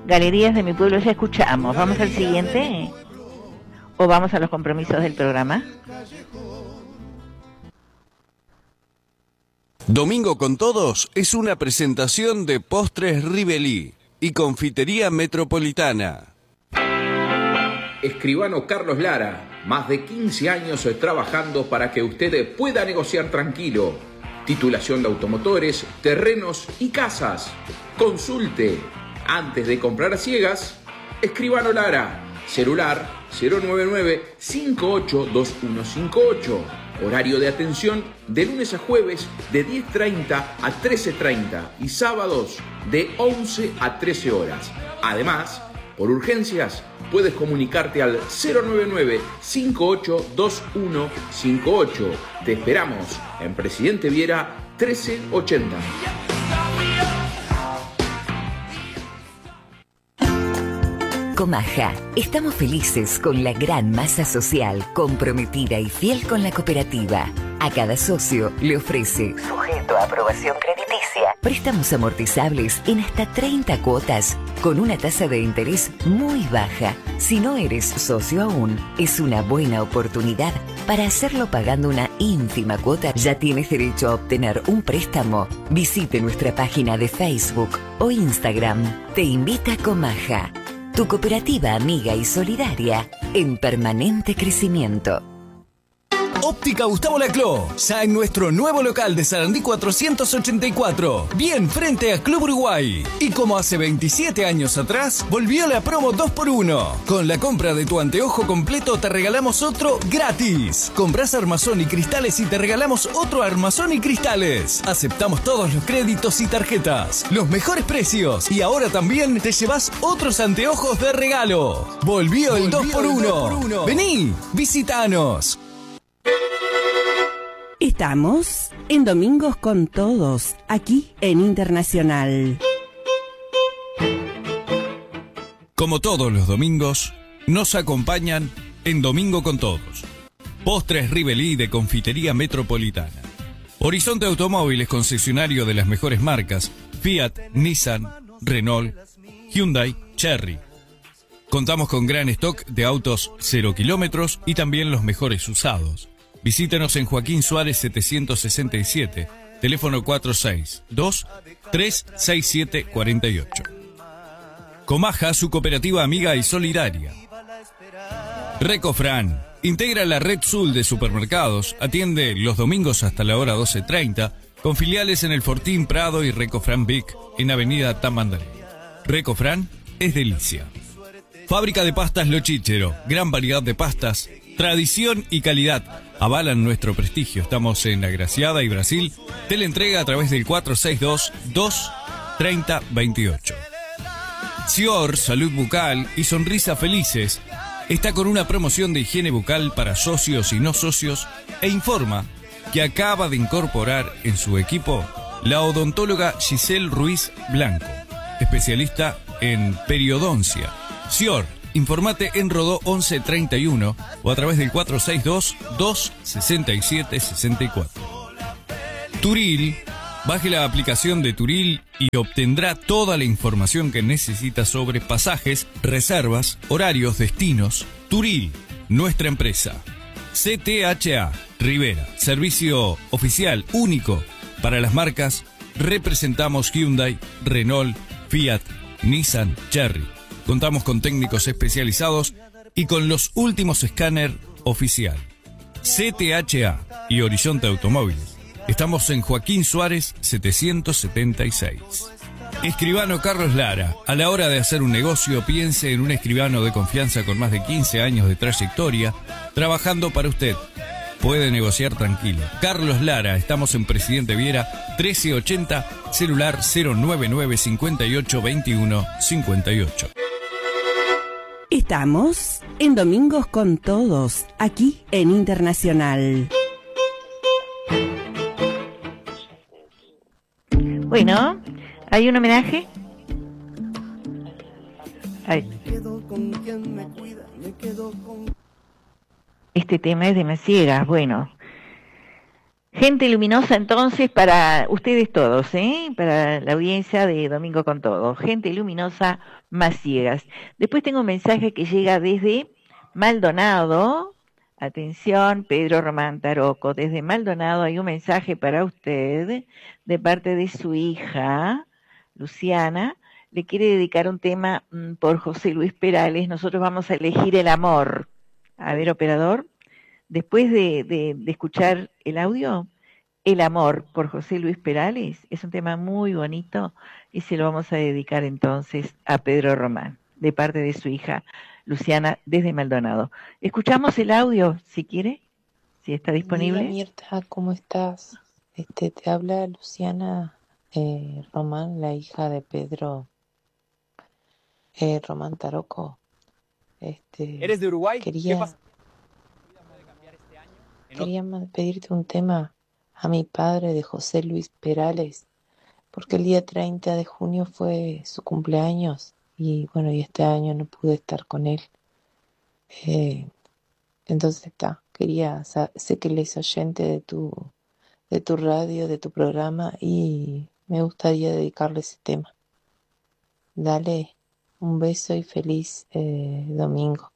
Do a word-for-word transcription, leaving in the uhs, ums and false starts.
Galerías de mi pueblo, ya escuchamos. ¿Vamos al siguiente? ¿O vamos a los compromisos del programa? Domingo con Todos es una presentación de Postres Rivelí y Confitería Metropolitana. Escribano Carlos Lara, más de quince años trabajando para que usted pueda negociar tranquilo. Titulación de automotores, terrenos y casas. Consulte. Antes de comprar a ciegas, Escribano Lara. Celular cero nueve nueve, cinco ocho dos uno cinco ocho. Horario de atención de lunes a jueves de diez treinta a trece treinta y sábados de once a trece horas. Además, por urgencias, puedes comunicarte al cero nueve nueve, cinco ocho dos uno cinco ocho. Te esperamos en Presidente Viera trece ochenta. Comaja, estamos felices con la gran masa social, comprometida y fiel con la cooperativa. A cada socio le ofrece, sujeto a aprobación crediticia, préstamos amortizables en hasta treinta cuotas, con una tasa de interés muy baja. Si no eres socio aún, es una buena oportunidad para hacerlo pagando una ínfima cuota. Ya tienes derecho a obtener un préstamo. Visite nuestra página de Facebook o Instagram. Te invita Comaja, tu cooperativa amiga y solidaria en permanente crecimiento. Óptica Gustavo Laclau, ya en nuestro nuevo local de Sarandí cuatrocientos ochenta y cuatro, bien frente a Club Uruguay. Y como hace veintisiete años atrás, volvió la promo dos por uno. Con la compra de tu anteojo completo te regalamos otro gratis. Comprás armazón y cristales y te regalamos otro armazón y cristales. Aceptamos todos los créditos y tarjetas, los mejores precios, y ahora también te llevas otros anteojos de regalo. Volvió el dos por uno. Vení, visitanos. Estamos en Domingos con Todos, aquí en Internacional. Como todos los domingos, nos acompañan en Domingo con Todos Postres Rivelí de Confitería Metropolitana. Horizonte Automóviles, concesionario de las mejores marcas Fiat, Nissan, Renault, Hyundai, Chery. Contamos con gran stock de autos cero kilómetros y también los mejores usados. Visítenos en Joaquín Suárez setecientos sesenta y siete, teléfono cuatro seis dos, tres seis siete cuatro ocho. Comaja, su cooperativa amiga y solidaria. Recofran, integra la red Sul de supermercados, atiende los domingos hasta la hora doce treinta, con filiales en el Fortín, Prado y Recofran Vic, en Avenida Tamandaré. Recofran es delicia. Fábrica de pastas Lo Chichero, gran variedad de pastas, tradición y calidad avalan nuestro prestigio. Estamos en Agraciada y Brasil. Teleentrega a través del cuatro seis dos, dos tres cero dos ocho. Sior, Salud Bucal y Sonrisa Felices está con una promoción de higiene bucal para socios y no socios e informa que acaba de incorporar en su equipo la odontóloga Giselle Ruiz Blanco, especialista en periodoncia. Sior, informate en Rodó once treinta y uno o a través del cuatro seis dos, dos seis siete seis cuatro. Turil, baje la aplicación de Turil y obtendrá toda la información que necesita sobre pasajes, reservas, horarios, destinos. Turil, nuestra empresa. C T H A, Rivera, servicio oficial único para las marcas. Representamos Hyundai, Renault, Fiat, Nissan, Chery. Contamos con técnicos especializados y con los últimos escáner oficial. C T H A y Horizonte Automóviles. Estamos en Joaquín Suárez setecientos setenta y seis. Escribano Carlos Lara. A la hora de hacer un negocio, piense en un escribano de confianza con más de quince años de trayectoria, trabajando para usted. Puede negociar tranquilo. Carlos Lara, estamos en Presidente Viera trece ochenta, celular cero nueve nueve cinco ocho dos uno cinco ocho. Estamos en Domingos con Todos, aquí en Internacional. Bueno, ¿hay un homenaje? Ay. Este tema es de Maciegas. Bueno, Gente luminosa entonces para ustedes todos, ¿eh? Para la audiencia de Domingo con Todo. Gente luminosa más ciegas. Después tengo un mensaje que llega desde Maldonado. Atención, Pedro Román Taroco. Desde Maldonado hay un mensaje para usted de parte de su hija, Luciana. Le quiere dedicar un tema mmm, por José Luis Perales. Nosotros vamos a elegir el amor. A ver, operador. Después de, de, de escuchar el audio, El amor por José Luis Perales es un tema muy bonito y se lo vamos a dedicar entonces a Pedro Román, de parte de su hija Luciana desde Maldonado. Escuchamos el audio, si quiere, si está disponible. Hola Mirta, ¿cómo estás? Este, te habla Luciana eh, Román, la hija de Pedro eh, Román Taroco. Este, ¿Eres de Uruguay? Quería, ¿Qué pasa? Quería pedirte un tema a mi padre de José Luis Perales, porque el día treinta de junio fue su cumpleaños y bueno, y este año no pude estar con él. Eh, entonces está, quería, sé que él es oyente de tu, de tu radio, de tu programa y me gustaría dedicarle ese tema. Dale un beso y feliz eh, domingo.